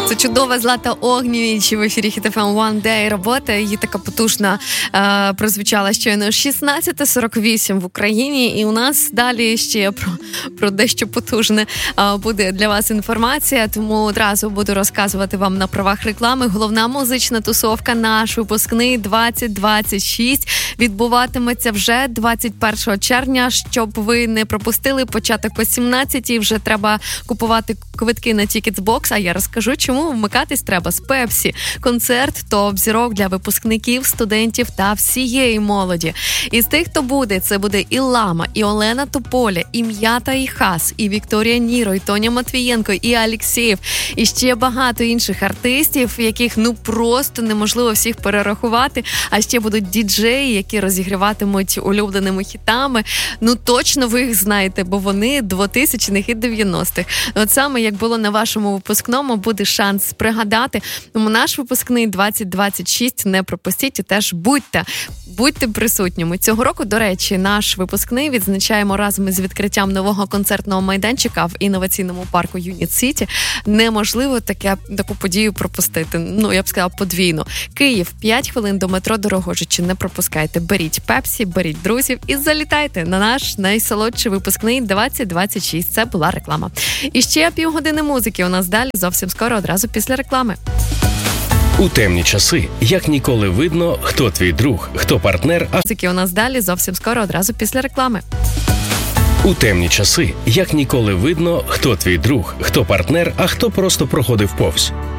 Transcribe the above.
Це чудова Злата Огнєвіч в ефірі Hit FM One Day. Робота її така потужна прозвучала щойно 16:48 в Україні. І у нас далі ще про дещо потужне буде для вас інформація. Тому одразу буду розказувати вам на правах реклами. Головна музична тусовка «Наш випускний 2026» відбуватиметься вже 21 червня. Щоб ви не пропустили початок о 17-й, вже треба купувати квитки на Ticketsbox, а я розкажу, чому вмикатись треба з Пепсі. Концерт топ-зірок для випускників, студентів та всієї молоді. Із тих, хто буде, це буде і Лама, і Олена Тополя, і М'ята, і Хас, і Вікторія Ніро, і Тоня Матвієнко, і Алєксєєв, і ще багато інших артистів, яких просто неможливо всіх перерахувати. А ще будуть діджеї, які розігріватимуть улюбленими хітами. Точно ви їх знаєте, бо вони 2000-х і 90-х. От саме як було на вашому випускному, буде шанс пригадати. Тому наш випускний 2026 не пропустіть і теж будьте присутніми. Цього року, до речі, наш випускний відзначаємо разом із відкриттям нового концертного майданчика в інноваційному парку Юніт Сіті. Неможливо таку подію пропустити. Я б сказала, подвійно. Київ, 5 хвилин до метро Дорогожичі. Не пропускайте. Беріть Пепсі, беріть друзів і залітайте на наш найсолодший випускний 2026. Це була реклама. І ще півгодини музики у нас далі, зовсім скоро, одразу після реклами. У темні часи, як ніколи видно, хто твій друг, хто партнер, а музики у нас далі, зовсім скоро, одразу після реклами. У темні часи, як ніколи видно, хто твій друг, хто партнер, а хто просто проходив повз.